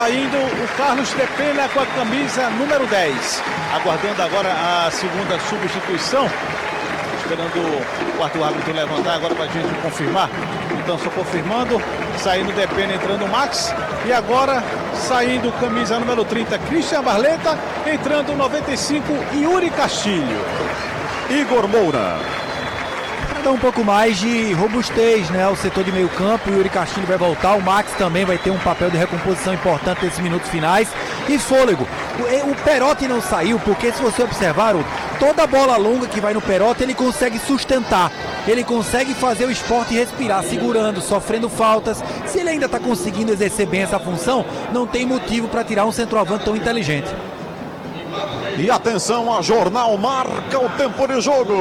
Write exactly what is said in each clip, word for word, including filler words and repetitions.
Saindo o Carlos de Pena com a camisa número dez. Aguardando agora a segunda substituição. Esperando o quarto árbitro levantar agora para a gente confirmar. Então, só confirmando. Saindo de Pena, entrando o Max. E agora, saindo camisa número trinta, Christian Barleta. Entrando o noventa e cinco, Yuri Castilho. Igor Moura. Para dar um pouco mais de robustez, né? O setor de meio campo, o Yuri Castilho vai voltar, o Max também vai ter um papel de recomposição importante nesses minutos finais. E fôlego. O, o Perotti não saiu, porque se você observar, toda bola longa que vai no Perotti, ele consegue sustentar. Ele consegue fazer o Sport respirar, segurando, sofrendo faltas. Se ele ainda está conseguindo exercer bem essa função, não tem motivo para tirar um centroavante tão inteligente. E atenção, a Jornal marca o tempo de jogo.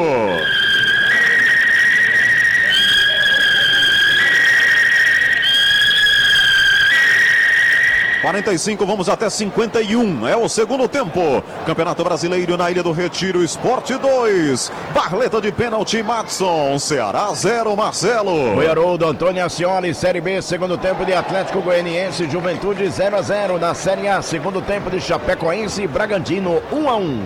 quarenta e cinco, vamos até cinquenta e um, é o segundo tempo. Campeonato Brasileiro na Ilha do Retiro, Sport dois. Barleta de pênalti, Matson. Ceará zero, Marcelo. Oi, Haroldo, Antônio Ascioli, Série B, segundo tempo de Atlético Goianiense, Juventude zero a zero. Na Série A, segundo tempo de Chapecoense e Bragantino um a um.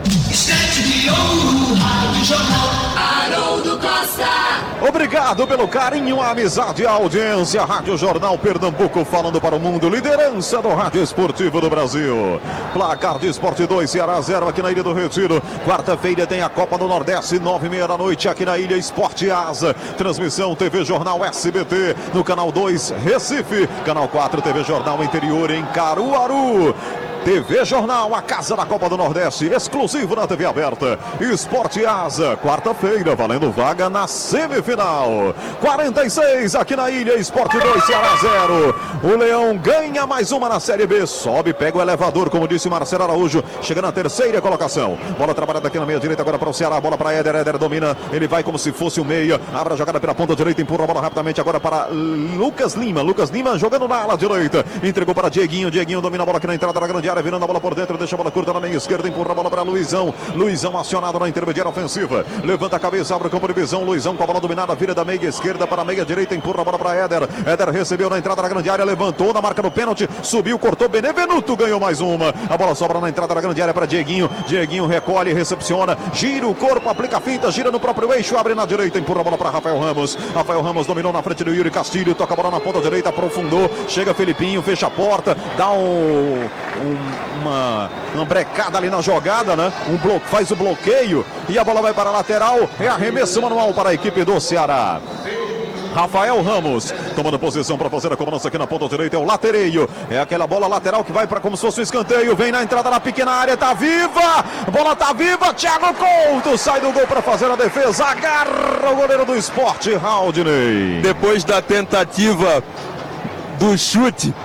Haroldo Costa. Obrigado pelo carinho, a amizade e a audiência. Rádio Jornal Pernambuco falando para o mundo. Liderança do Rádio Esportivo do Brasil. Placar de Sport dois, Ceará zero aqui na Ilha do Retiro. Quarta-feira tem a Copa do Nordeste, nove e meia da noite aqui na Ilha. Sport Asa. Transmissão T V Jornal S B T no canal dois Recife. Canal quatro T V Jornal Interior em Caruaru. T V Jornal, a casa da Copa do Nordeste, exclusivo na T V aberta. Sport Asa, quarta-feira, valendo vaga na semifinal. quarenta e seis aqui na ilha, Sport dois, Ceará zero. O Leão ganha mais uma na Série B, sobe, pega o elevador, como disse Marcelo Araújo, chega na terceira colocação. Bola trabalhada aqui na meia direita, agora para o Ceará, bola para Éder, Éder domina, ele vai como se fosse o meia, abre a jogada pela ponta direita, empurra a bola rapidamente agora para Lucas Lima, Lucas Lima jogando na ala direita, entregou para Dieguinho, Dieguinho domina a bola aqui na entrada da grande área, virando a bola por dentro, deixa a bola curta na meia esquerda, empurra a bola para Luizão. Luizão acionado na intermediária ofensiva. Levanta a cabeça, abre o campo de visão. Luizão com a bola dominada, vira da meia esquerda para a meia direita, empurra a bola para Éder. Éder recebeu na entrada da grande área, levantou na marca do pênalti, subiu, cortou. Benevenuto ganhou mais uma. A bola sobra na entrada da grande área para Dieguinho. Dieguinho recolhe, recepciona, gira o corpo, aplica a finta, gira no próprio eixo, abre na direita, empurra a bola para Rafael Ramos. Rafael Ramos dominou na frente do Yuri Castilho, toca a bola na ponta direita, aprofundou, chega Felipinho, fecha a porta, dá um, um Uma, uma brecada ali na jogada, né? Um bloco, faz o bloqueio e a bola vai para a lateral. É arremesso manual para a equipe do Ceará. Rafael Ramos tomando posição para fazer a cobrança aqui na ponta direita, é o latereio, é aquela bola lateral que vai para como se fosse um escanteio, vem na entrada na pequena área, tá viva, a bola tá viva, Thiago Couto sai do gol para fazer a defesa, agarra o goleiro do Sport, Haldney. Depois da tentativa do chute,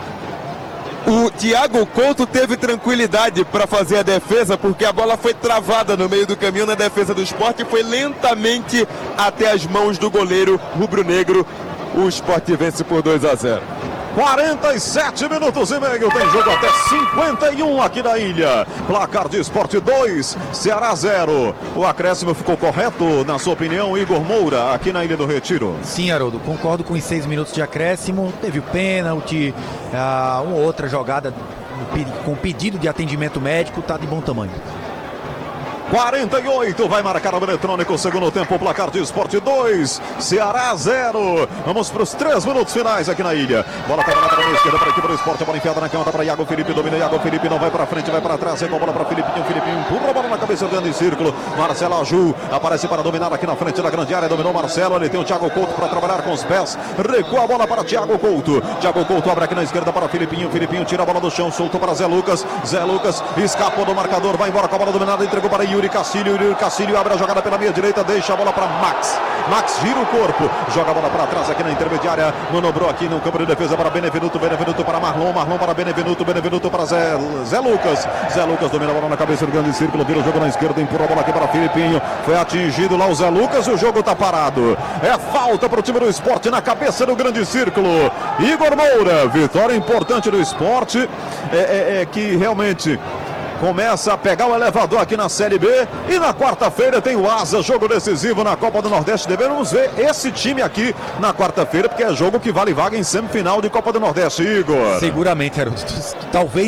o Thiago Couto teve tranquilidade para fazer a defesa, porque a bola foi travada no meio do caminho na defesa do Sport e foi lentamente até as mãos do goleiro rubro-negro. O Sport vence por dois a zero. quarenta e sete minutos e meio, tem jogo até cinquenta e um aqui na ilha. Placar de Sport dois, Ceará zero. O acréscimo ficou correto, na sua opinião, Igor Moura, aqui na Ilha do Retiro? Sim, Haroldo, concordo com os seis minutos de acréscimo. Teve o pênalti, uh, uma outra jogada com pedido de atendimento médico, tá de bom tamanho. quarenta e oito, vai marcar o eletrônico, segundo tempo, placar de Sport dois, Ceará zero. Vamos para os três minutos finais aqui na ilha. Bola trabalhada para a esquerda para a equipe do Sport, a bola enfiada na canta para Iago Felipe, domina Iago Felipe, não vai para frente, vai para trás, com a bola para Filipinho, Filipinho empurra a bola na cabeça, dentro em círculo. Marcelo Aju aparece para dominar aqui na frente da grande área, dominou Marcelo, ele tem o Thiago Couto para trabalhar com os pés, recua a bola para Thiago Couto. Thiago Couto abre aqui na esquerda para Filipinho, Filipinho tira a bola do chão, soltou para Zé Lucas, Zé Lucas escapou do marcador, vai embora com a bola dominada, entregou para Yuri Castilho, Yuri Castilho abre a jogada pela meia direita, deixa a bola para Max. Max gira o corpo, joga a bola para trás aqui na intermediária, manobrou aqui no campo de defesa para Benevenuto, Benevenuto para Marlon, Marlon para Benevenuto, Benevenuto para Zé, Zé Lucas. Zé Lucas domina a bola na cabeça do grande círculo, vira o jogo na esquerda, empurra a bola aqui para Filipinho, foi atingido lá o Zé Lucas e o jogo está parado. É falta para o time do Sport na cabeça do grande círculo. Igor Moura, vitória importante do Sport, é, é, é que realmente começa a pegar o elevador aqui na Série B. E na quarta-feira tem o Asa, jogo decisivo na Copa do Nordeste. Devemos ver esse time aqui na quarta-feira, porque é jogo que vale vaga em semifinal de Copa do Nordeste, Igor. Seguramente, Haroldo. Talvez